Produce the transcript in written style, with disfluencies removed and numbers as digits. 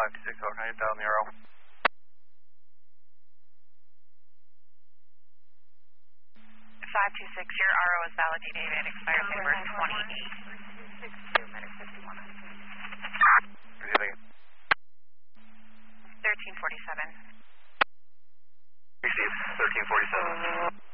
526, how can I get down the RO? 526, your RO is validated and expires February 28. 62, minute 51. Receiving. 1347. Received, 1347.